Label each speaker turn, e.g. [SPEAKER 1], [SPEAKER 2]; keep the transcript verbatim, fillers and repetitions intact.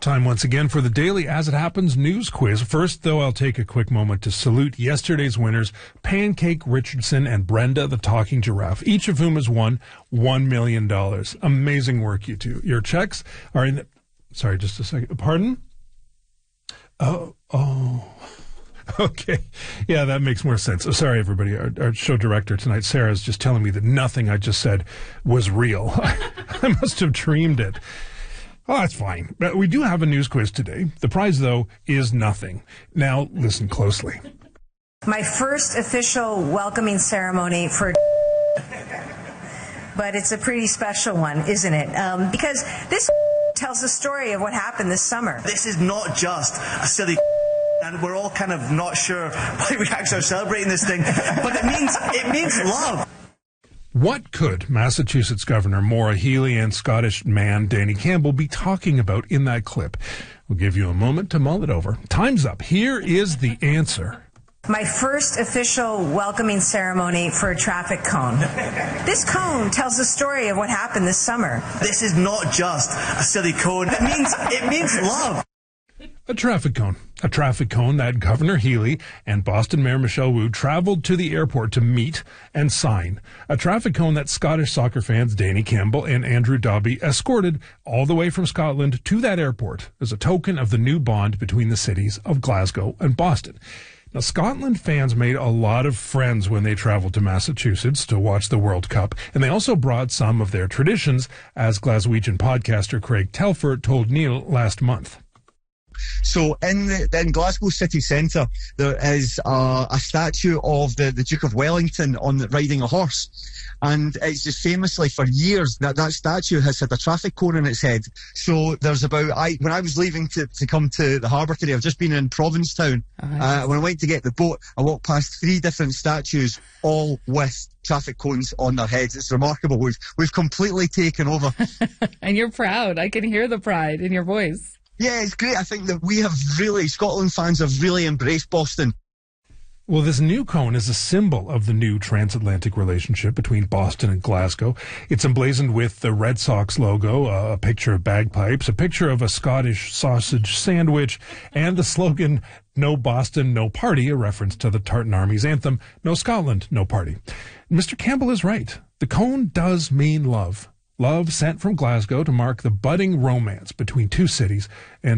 [SPEAKER 1] Time once again for the Daily As It Happens news quiz. First, though, I'll take a quick moment to salute yesterday's winners, Pancake Richardson and Brenda the Talking Giraffe, each of whom has won one million dollars. Amazing work, you two. Your checks are in the... Sorry, just a second. Pardon? Oh, oh... Okay. Yeah, that makes more sense. Oh, sorry, everybody. Our, our show director tonight, Sarah, is just telling me that nothing I just said was real. I must have dreamed it. Oh, that's fine. But we do have a news quiz today. The prize, though, is nothing. Now, listen closely.
[SPEAKER 2] My first official welcoming ceremony for... But it's a pretty special one, isn't it? Um, because this tells the story of what happened this summer.
[SPEAKER 3] This is not just a silly... And we're all kind of not sure why we actually are celebrating this thing. But it means it means love.
[SPEAKER 1] What could Massachusetts Governor Maura Healey and Scottish man Danny Campbell be talking about in that clip? We'll give you a moment to mull it over. Time's up. Here is the answer.
[SPEAKER 2] My first official welcoming ceremony for a traffic cone. This cone tells the story of what happened this summer.
[SPEAKER 3] This is not just a silly cone. It means it means love.
[SPEAKER 1] A traffic cone. A traffic cone that Governor Healey and Boston Mayor Michelle Wu traveled to the airport to meet and sign. A traffic cone that Scottish soccer fans Danny Campbell and Andrew Dobby escorted all the way from Scotland to that airport as a token of the new bond between the cities of Glasgow and Boston. Now, Scotland fans made a lot of friends when they traveled to Massachusetts to watch the World Cup, and they also brought some of their traditions, as Glaswegian podcaster Craig Telfer told Neil last month.
[SPEAKER 4] So in the in Glasgow city centre, there is a, a statue of the, the Duke of Wellington on the, riding a horse. And it's just famously for years that that statue has had a traffic cone in its head. So there's about, I when I was leaving to, to come to the harbour today, I've just been in Provincetown. Oh, yes. uh, when I went to get the boat, I walked past three different statues, all with traffic cones on their heads. It's remarkable. We've, we've completely taken over.
[SPEAKER 5] And you're proud. I can hear the pride in your voice.
[SPEAKER 4] Yeah, it's great. I think that we have really, Scotland fans have really embraced Boston.
[SPEAKER 1] Well, this new cone is a symbol of the new transatlantic relationship between Boston and Glasgow. It's emblazoned with the Red Sox logo, a picture of bagpipes, a picture of a Scottish sausage sandwich, and the slogan, "No Boston, no party," a reference to the Tartan Army's anthem, "No Scotland, no party." Mister Campbell is right. The cone does mean love. Love sent from Glasgow to mark the budding romance between two cities and